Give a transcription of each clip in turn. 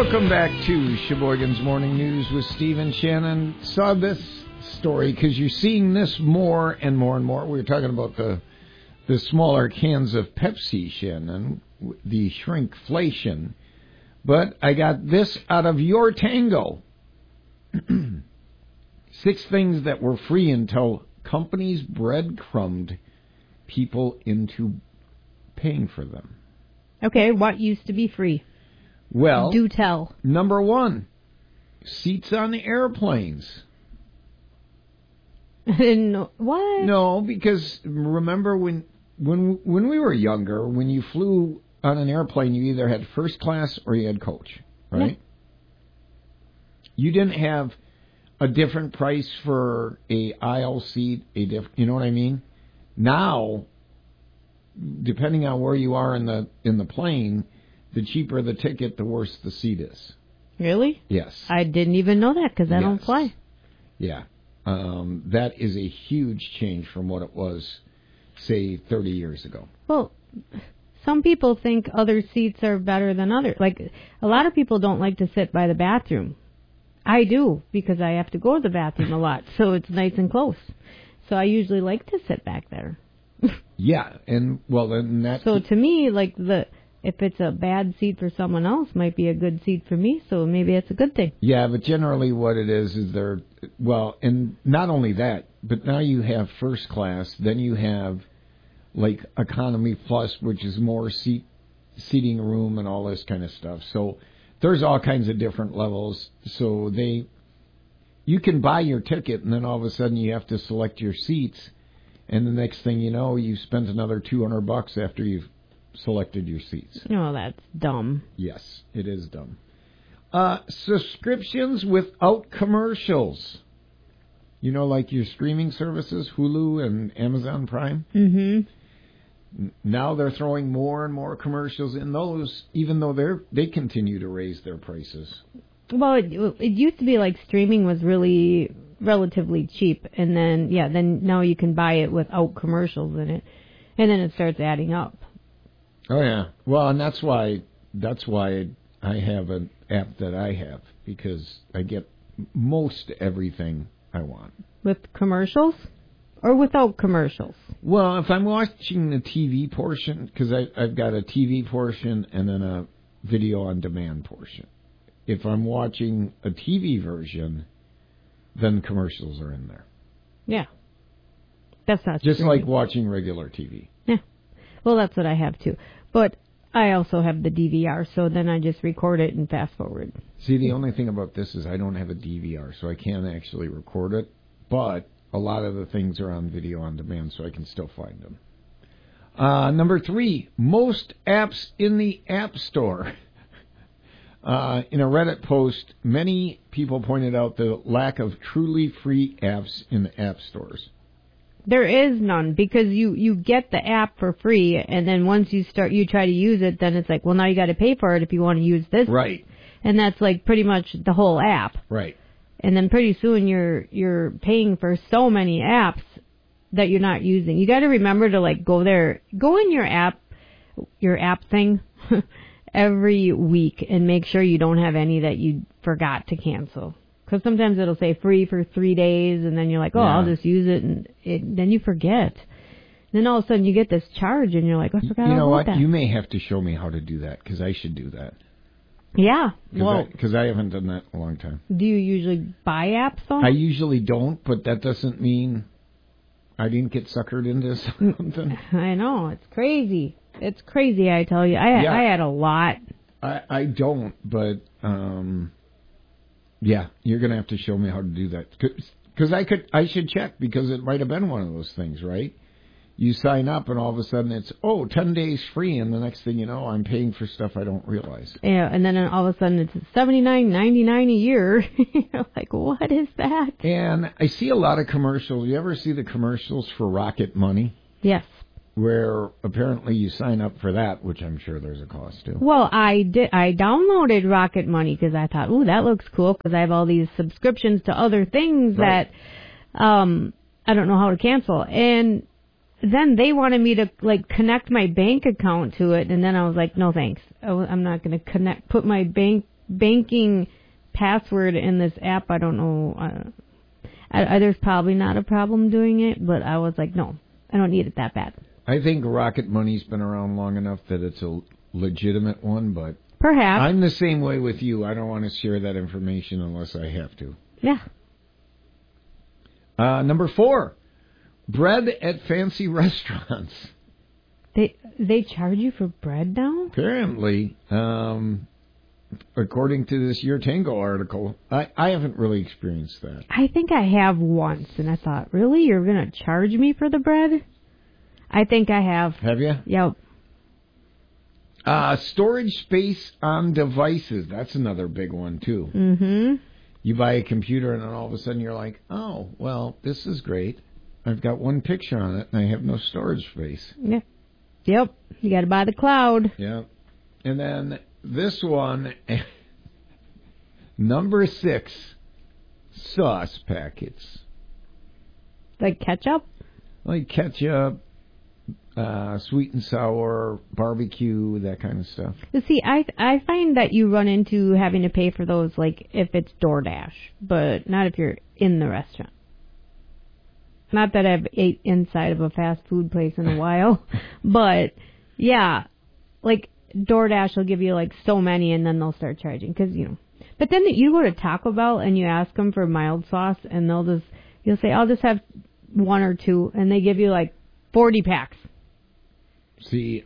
Welcome back to Sheboygan's Morning News with Steve and Shannon. Saw this story because you're seeing this more and more and more. We were talking about the smaller cans of Pepsi, Shannon, the shrinkflation. But I got this out of Your Tango. 6 things that were free until companies breadcrumbed people into paying for them. Okay, what used to be free? Well, do tell. Number 1, seats on airplanes. No, what? No, because remember when we were younger, when you flew on an airplane, you either had first class or you had coach, right? Yeah. You didn't have a different price for a aisle seat, you know what I mean? Now, depending on where you are in the plane, the cheaper the ticket, the worse the seat is. Really? Yes. I didn't even know that because I don't fly. Yeah. That is a huge change from what it was, say, 30 years ago. Well, some people think other seats are better than others. Like, a lot of people don't like to sit by the bathroom. I do, because I have to go to the bathroom a lot, so it's nice and close. So I usually like to sit back there. Yeah, and, well, then that's... So to me, like, if it's a bad seat for someone else, might be a good seat for me, so maybe it's a good thing. Yeah, but generally what it is well, and not only that, but now you have first class, then you have, like, economy plus, which is more seating room and all this kind of stuff. So there's all kinds of different levels. So you can buy your ticket, and then all of a sudden you have to select your seats, and the next thing you know, you've spent another $200 after you've selected your seats. Oh, that's dumb. Yes, it is dumb. Subscriptions without commercials. You know, like your streaming services, Hulu and Amazon Prime? Mm-hmm. Now they're throwing more and more commercials in those, even though they continue to raise their prices. Well, it used to be like streaming was really relatively cheap, and then now you can buy it without commercials in it, and then it starts adding up. Oh yeah, well, and that's why I have an app that I have, because I get most everything I want. With commercials, or without commercials? Well, if I'm watching the TV portion, because I've got a TV portion and then a video on demand portion. If I'm watching a TV version, then commercials are in there. Yeah. That's not just streaming. like watching regular TV. Yeah. Well, that's what I have too. But I also have the DVR, so then I just record it and fast forward. See, the only thing about this is I don't have a DVR, so I can't actually record it. But a lot of the things are on video on demand, so I can still find them. Number 3, most apps in the App Store. In a Reddit post, many people pointed out the lack of truly free apps in the app stores. There is none, because you get the app for free, and then once you try to use it, then it's like, well, now you got to pay for it if you want to use this. Right. And that's like pretty much the whole app. Right. And then pretty soon you're paying for so many apps that you're not using. You got to remember to like go in your app thing every week and make sure you don't have any that you forgot to cancel. Because sometimes it'll say free for 3 days, and then you're like, I'll just use it, and then you forget. Then all of a sudden you get this charge, and you're like, I forgot You know about what? that. You may have to show me how to do that, because I should do that. Yeah. Because I haven't done that in a long time. Do you usually buy apps, though? I usually don't, but that doesn't mean I didn't get suckered into something. I know. It's crazy. It's crazy, I tell you. I had a lot. I don't, but... yeah, you're going to have to show me how to do that. Because I should check, because it might have been one of those things, right? You sign up, and all of a sudden it's, 10 days free, and the next thing you know, I'm paying for stuff I don't realize. Yeah, and then all of a sudden it's $79.99 a year. You're like, what is that? And I see a lot of commercials. You ever see the commercials for Rocket Money? Yes. Where apparently you sign up for that, which I'm sure there's a cost to. Well, I downloaded Rocket Money because I thought, that looks cool, because I have all these subscriptions to other things that I don't know how to cancel. And then they wanted me to like connect my bank account to it, and then I was like, no thanks. I'm not going to put my bank banking password in this app. I don't know. There's probably not a problem doing it, but I was like, no, I don't need it that bad. I think Rocket Money's been around long enough that it's a legitimate one, but perhaps I'm the same way with you. I don't want to share that information unless I have to. Yeah. Number 4, bread at fancy restaurants. They charge you for bread now? Apparently, according to this Your Tango article, I haven't really experienced that. I think I have once, and I thought, really? You're going to charge me for the bread? I think I have. Have you? Yep. Storage space on devices. That's another big one, too. Mm-hmm. You buy a computer, and then all of a sudden you're like, oh, well, this is great. I've got one picture on it, and I have no storage space. Yeah. Yep. You got to buy the cloud. Yeah. And then this one, number 6, sauce packets. Like ketchup? Like ketchup, sweet and sour, barbecue, that kind of stuff. You see, I find that you run into having to pay for those, like, if it's DoorDash, but not if you're in the restaurant. Not that I've ate inside of a fast food place in a while, but, yeah, like, DoorDash will give you, like, so many, and then they'll start charging, because, you know. But then you go to Taco Bell, and you ask them for mild sauce, and you'll say, I'll just have 1 or 2, and they give you, like, 40 packs. See,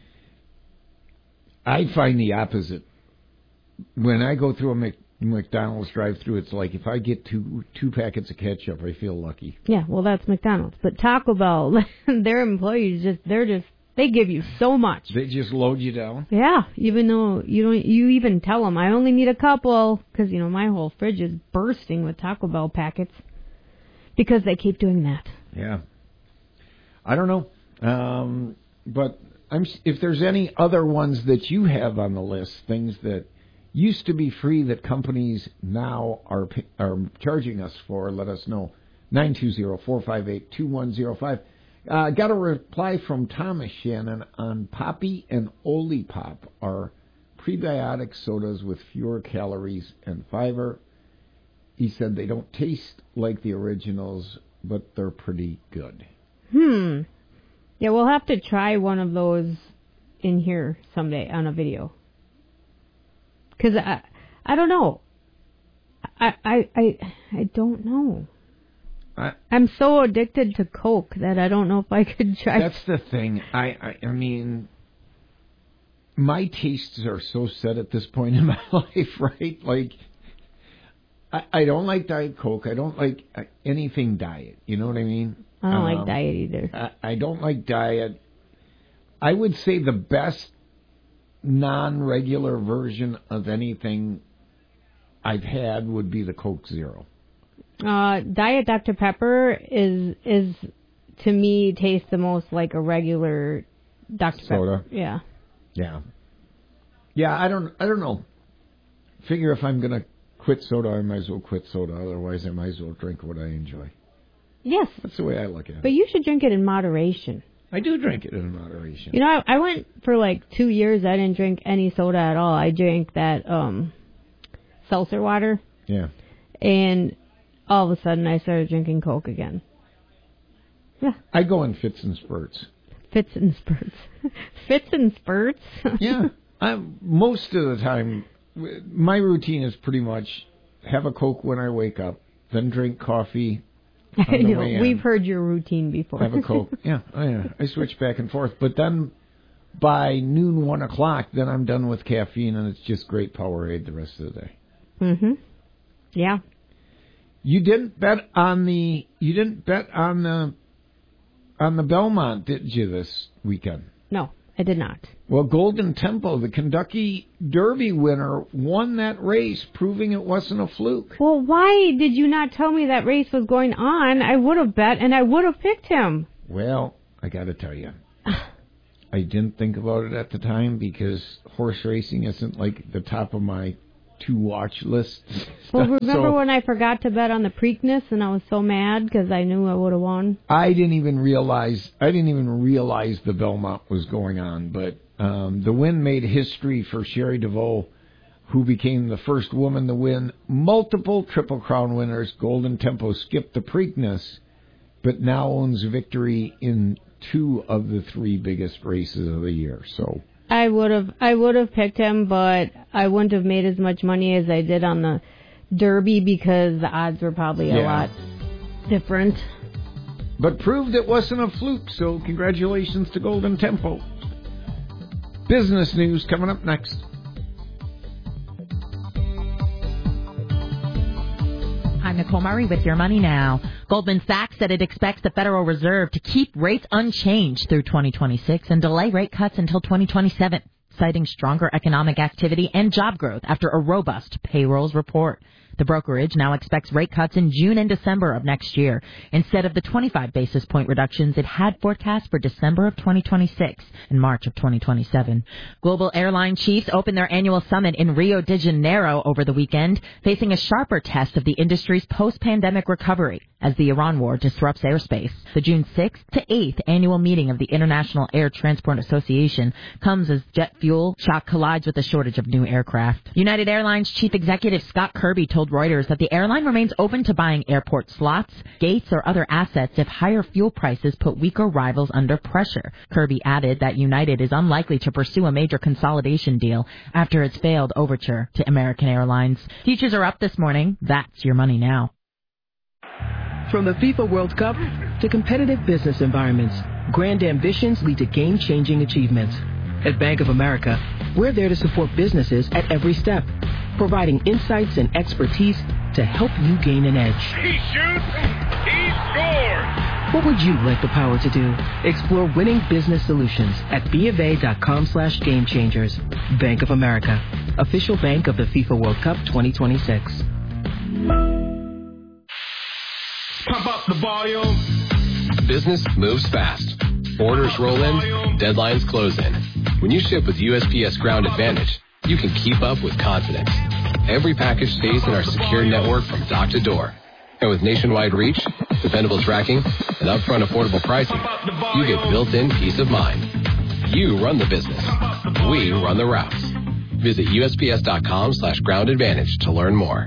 I find the opposite. When I go through a McDonald's drive-thru, it's like if I get two packets of ketchup, I feel lucky. Yeah, well, that's McDonald's. But Taco Bell, their employees they give you so much. They just load you down? Yeah, even though you even tell them, I only need a couple, because, you know, my whole fridge is bursting with Taco Bell packets because they keep doing that. Yeah. I don't know. But if there's any other ones that you have on the list, things that used to be free that companies now are charging us for, let us know. 920-458-2105. Got a reply from Thomas Shannon on Poppy and Olipop are prebiotic sodas with fewer calories and fiber. He said they don't taste like the originals, but they're pretty good. Yeah, we'll have to try one of those in here someday on a video. Because I don't know. I don't know. I'm so addicted to Coke that I don't know if I could try. That's the thing. I mean, my tastes are so set at this point in my life, right? Like, I don't like Diet Coke. I don't like anything diet. You know what I mean? I don't like diet either. I don't like diet. I would say the best non-regular version of anything I've had would be the Coke Zero. Diet Dr. Pepper is to me tastes the most like a regular Dr. Soda. Pepper. Yeah. Yeah. I don't know. Figure if I'm gonna quit soda, I might as well quit soda. Otherwise, I might as well drink what I enjoy. Yes. That's the way I look at it. But you should drink it in moderation. I do drink it in moderation. You know, I went for like 2 years. I didn't drink any soda at all. I drank that seltzer water. Yeah. And all of a sudden, I started drinking Coke again. Yeah. I go in fits and spurts. Fits and spurts. Fits and spurts? Yeah. Most of the time, my routine is pretty much have a Coke when I wake up, then drink coffee. I know. We've heard your routine before. Have a Coke. Yeah. I switch back and forth. But then by noon, 1 o'clock, then I'm done with caffeine, and it's just great Powerade the rest of the day. Mm-hmm. Yeah. You didn't bet on the Belmont, did you, this weekend? No, I did not. Well, Golden Temple, the Kentucky Derby winner, won that race, proving it wasn't a fluke. Well, why did you not tell me that race was going on? I would have bet, and I would have picked him. Well, I got to tell you, I didn't think about it at the time because horse racing isn't like the top of my to-watch list. Well, remember when I forgot to bet on the Preakness, and I was so mad because I knew I would have won? I didn't even realize the Belmont was going on, but the win made history for Sherry DeVoe who became the first woman to win multiple Triple Crown winners. Golden Tempo skipped the Preakness, but now owns victory in 2 of the 3 biggest races of the year. So I would have picked him, but I wouldn't have made as much money as I did on the Derby because the odds were probably a lot different. But proved it wasn't a fluke, so congratulations to Golden Tempo. Business news coming up next. I'm Nicole Murray with Your Money Now. Goldman Sachs said it expects the Federal Reserve to keep rates unchanged through 2026 and delay rate cuts until 2027, citing stronger economic activity and job growth after a robust payrolls report. The brokerage now expects rate cuts in June and December of next year, instead of the 25 basis point reductions it had forecast for December of 2026 and March of 2027. Global airline chiefs opened their annual summit in Rio de Janeiro over the weekend, facing a sharper test of the industry's post-pandemic recovery as the Iran war disrupts airspace. The June 6th to 8th annual meeting of the International Air Transport Association comes as jet fuel shock collides with a shortage of new aircraft. United Airlines Chief Executive Scott Kirby told Reuters that the airline remains open to buying airport slots, gates, or other assets if higher fuel prices put weaker rivals under pressure. Kirby added that United is unlikely to pursue a major consolidation deal after its failed overture to American Airlines. Futures are up this morning. That's Your Money Now. From the FIFA World Cup to competitive business environments, grand ambitions lead to game-changing achievements. At Bank of America, we're there to support businesses at every step, providing insights and expertise to help you gain an edge. He shoots, he scores! What would you like the power to do? Explore winning business solutions at BofA.com/gamechangers. Bank of America, official bank of the FIFA World Cup 2026. Pump up the volume. Business moves fast. Orders roll in, deadlines close in. When you ship with USPS Ground Advantage, you can keep up with confidence. Every package stays in our secure network from dock to door. And with nationwide reach, dependable tracking, and upfront affordable pricing, you get built-in peace of mind. You run the business. We run the routes. Visit USPS.com/Ground Advantage to learn more.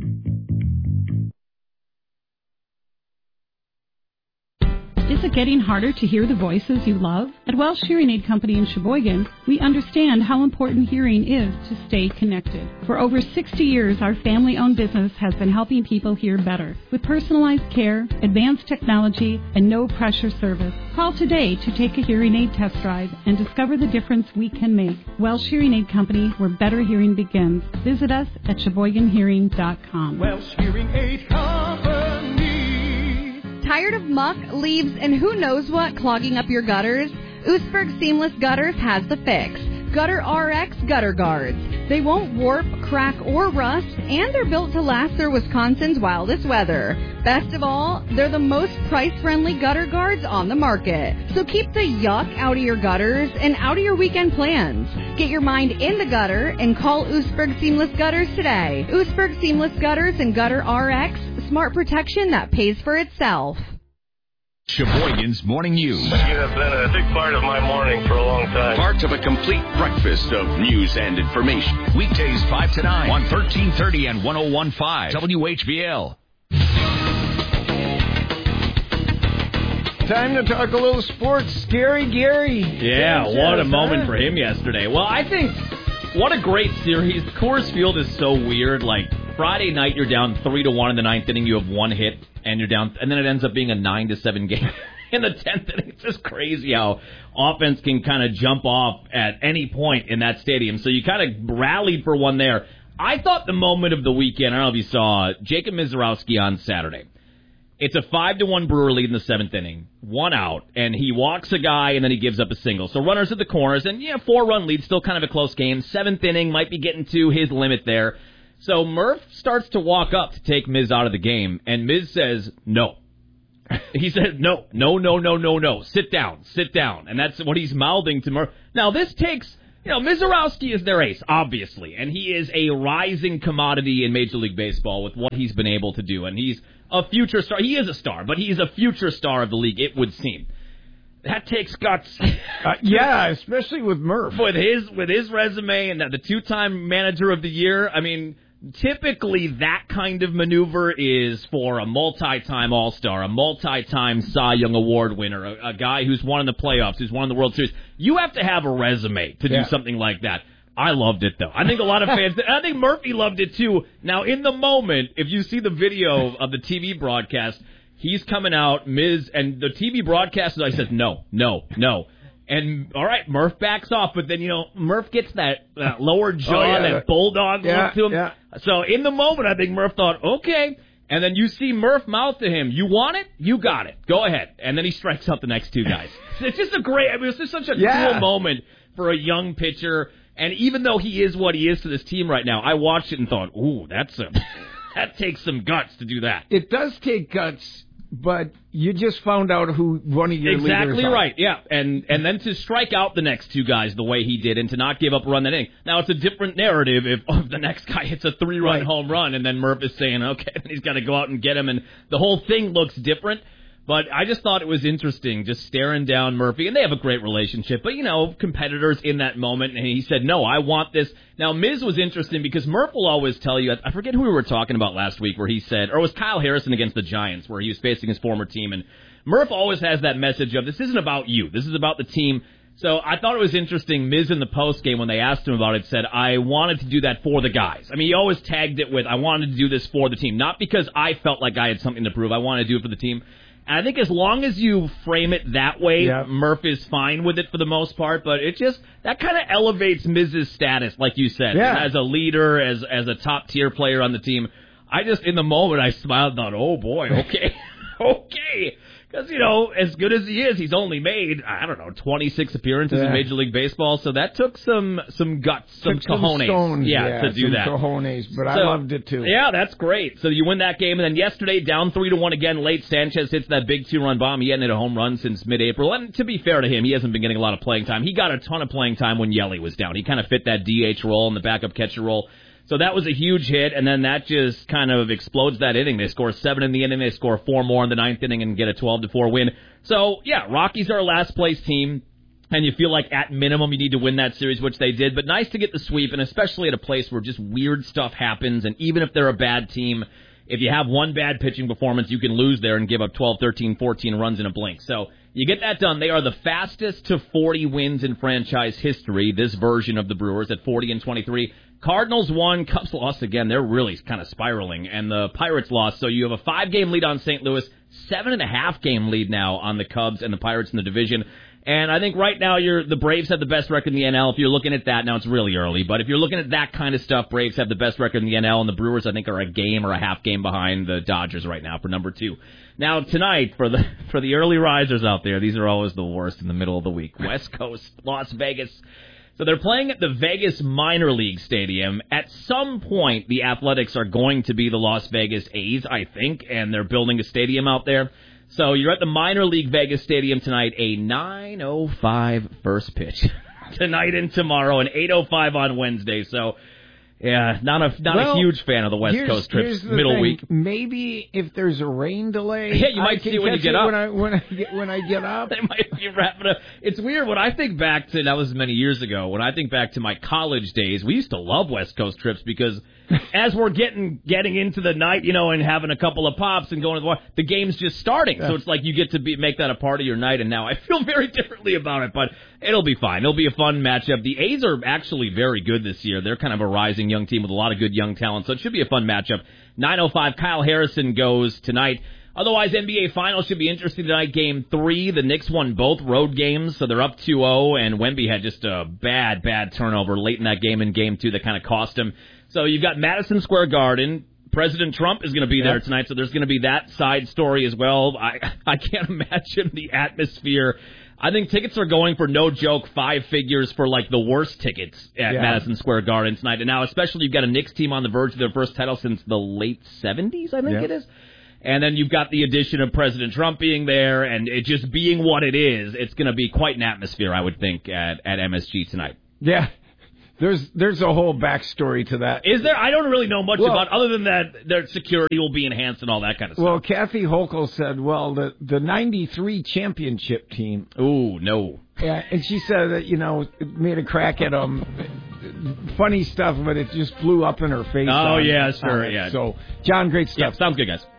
Is it getting harder to hear the voices you love? At Welsh Hearing Aid Company in Sheboygan, we understand how important hearing is to stay connected. For over 60 years, our family-owned business has been helping people hear better with personalized care, advanced technology, and no-pressure service. Call today to take a hearing aid test drive and discover the difference we can make. Welsh Hearing Aid Company, where better hearing begins. Visit us at SheboyganHearing.com. Welsh Hearing Aid Company. Tired of muck, leaves, and who knows what clogging up your gutters? Oostburg Seamless Gutters has the fix. Gutter RX Gutter Guards. They won't warp, crack, or rust, and they're built to last through Wisconsin's wildest weather. Best of all, they're the most price-friendly gutter guards on the market. So keep the yuck out of your gutters and out of your weekend plans. Get your mind in the gutter and call Oostburg Seamless Gutters today. Oostburg Seamless Gutters and Gutter RX. Smart protection that pays for itself. Sheboygan's Morning News. You have been a big part of my morning for a long time. Part of a complete breakfast of news and information. Weekdays 5 to 9 on 1330 and 101.5 WHBL. Time to talk a little sports. Scary Gary. Yeah, what a moment for him yesterday. Well, I think what a great series. Coors Field is so weird. Like, Friday night, you're down 3-1 in the ninth inning. You have one hit, and you're down, and then it ends up being a 9-7 game in the 10th inning. It's just crazy how offense can kind of jump off at any point in that stadium. So you kind of rallied for one there. I thought the moment of the weekend, I don't know if you saw Jacob Mizorowski on Saturday. It's a 5-1 Brewer lead in the 7th inning, one out, and he walks a guy, and then he gives up a single. So runners at the corners, and 4-run lead, still kind of a close game. 7th inning might be getting to his limit there. So Murph starts to walk up to take Miz out of the game, and Miz says, no. He said, no. Sit down. And that's what he's mouthing to Murph. Now, this takes, Mizorowski is their ace, obviously, and he is a rising commodity in Major League Baseball with what he's been able to do, and he's a future star. He is a star, but he's a future star of the league, it would seem. That takes guts. Yeah, especially with Murph. With his resume and the 2-time manager of the year, I mean, typically that kind of maneuver is for a multi-time All-Star, a multi-time Cy Young Award winner, a guy who's won in the playoffs, who's won in the World Series. You have to have a resume to do something like that. I loved it, though. I think a lot of fans, I think Murphy loved it, too. Now, in the moment, if you see the video of the TV broadcast, he's coming out, Miz, and the TV broadcaster says, no. And, all right, Murph backs off, but then, Murph gets that lower jaw, that bulldog look to him. Yeah. So, in the moment, I think Murph thought, okay. And then you see Murph mouth to him, you want it? You got it. Go ahead. And then he strikes out the next two guys. It's just it's just such a cool moment for a young pitcher. And even though he is what he is to this team right now, I watched it and thought, ooh, that takes some guts to do that. It does take guts, but you just found out who one of your leaders are. Exactly right, yeah. And then to strike out the next two guys the way he did and to not give up a run that inning. Now, it's a different narrative if the next guy hits a 3-run home run and then Murph is saying, okay, he's got to go out and get him, and the whole thing looks different. But I just thought it was interesting, just staring down Murphy. And they have a great relationship. But, competitors in that moment. And he said, no, I want this. Now, Miz was interesting because Murph will always tell you, I forget who we were talking about last week where he said, or it was Kyle Harrison against the Giants where he was facing his former team. And Murph always has that message of, this isn't about you. This is about the team. So I thought it was interesting. Miz in the postgame, when they asked him about it, said, I wanted to do that for the guys. I mean, he always tagged it with, I wanted to do this for the team. Not because I felt like I had something to prove. I wanted to do it for the team. And I think as long as you frame it that way, Murph is fine with it for the most part. But it just, that kind of elevates Miz's status, like you said, as a leader, as a top-tier player on the team. I just, in the moment, I smiled and thought, oh, boy, okay, okay. Because, as good as he is, he's only made, 26 appearances in Major League Baseball. So that took some guts, some cojones. Stones, to do that. Cojones, but I loved it too. Yeah, that's great. So you win that game. And then yesterday, down 3-1 again, late Sanchez hits that big 2-run bomb. He hadn't hit a home run since mid-April. And to be fair to him, he hasn't been getting a lot of playing time. He got a ton of playing time when Yelly was down. He kind of fit that DH role and the backup catcher role. So that was a huge hit, and then that just kind of explodes that inning. They score 7 in the inning, they score 4 more in the 9th inning and get a 12-4 win. So, yeah, Rockies are a last-place team, and you feel like at minimum you need to win that series, which they did. But nice to get the sweep, and especially at a place where just weird stuff happens, and even if they're a bad team, if you have one bad pitching performance, you can lose there and give up 12, 13, 14 runs in a blink. So you get that done. They are the fastest to 40 wins in franchise history, this version of the Brewers at 40-23. Cardinals won, Cubs lost again. They're really kind of spiraling. And the Pirates lost. So you have a 5-game lead on St. Louis, 7.5-game lead now on the Cubs and the Pirates in the division. And I think right now the Braves have the best record in the NL. If you're looking at that, now it's really early, but if you're looking at that kind of stuff, Braves have the best record in the NL, and the Brewers, I think, are a game or a half game behind the Dodgers right now for number 2. Now, tonight, for the early risers out there, these are always the worst in the middle of the week. West Coast, Las Vegas. So they're playing at the Vegas Minor League Stadium. At some point, the Athletics are going to be the Las Vegas A's, I think, and they're building a stadium out there. So you're at the Minor League Vegas Stadium tonight, a 9:05 first pitch tonight and tomorrow, and 8:05 on Wednesday. So, yeah, not a huge fan of the West Coast trips middle week. Maybe if there's a rain delay, you might see it when you get up. When I get up, they might be wrapping up. It's weird when I think back to, that was many years ago. When I think back to my college days, we used to love West Coast trips because as we're getting into the night, and having a couple of pops and going to the game's just starting. Yeah. So it's like you get to make that a part of your night, and now I feel very differently about it, but it'll be fine. It'll be a fun matchup. The A's are actually very good this year. They're kind of a rising young team with a lot of good young talent, so it should be a fun matchup. 9:05, Kyle Harrison goes tonight. Otherwise, NBA Finals should be interesting tonight. Game 3, the Knicks won both road games, so they're up 2-0, and Wemby had just a bad turnover late in that game in Game 2 that kind of cost him. So you've got Madison Square Garden. President Trump is going to be there tonight, so there's going to be that side story as well. I can't imagine the atmosphere. I think tickets are going for, no joke, 5 figures for like the worst tickets at Madison Square Garden tonight. And now especially you've got a Knicks team on the verge of their first title since the late 70s, I think it is. And then you've got the addition of President Trump being there, and it just being what it is, it's going to be quite an atmosphere, I would think, at MSG tonight. Yeah. There's a whole backstory to that. Is there? I don't really know much about, other than that their security will be enhanced and all that kind of stuff. Well, Kathy Hochul said, the 93 championship team. Ooh, no. Yeah, and she said that, made a crack at them. Funny stuff, but it just blew up in her face. Oh, yeah, sure, yeah. So, John, great stuff. Yeah, sounds good, guys.